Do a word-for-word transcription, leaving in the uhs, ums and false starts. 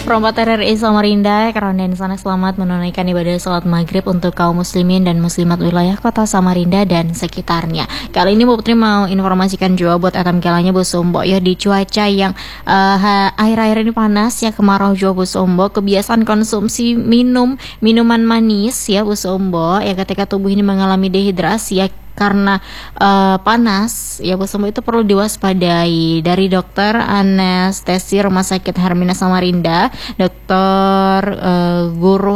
Perompat R R I Samarinda, Keronda di sana selamat menunaikan ibadah sholat maghrib untuk kaum muslimin dan muslimat wilayah kota Samarinda dan sekitarnya. Kali ini Bu Putri mau informasikan juga buat atam kelanya Bu Sombo ya, di cuaca yang uh, akhir-akhir ini panas ya, kemarau juga Bu Sombo. Kebiasaan konsumsi minum minuman manis ya Bu Sombo ya, ketika tubuh ini mengalami dehidrasi ya karena uh, panas ya Bu Sombo, itu perlu diwaspadai. Dari dokter anestesi Rumah Sakit Hermina Samarinda, Dokter uh, Guru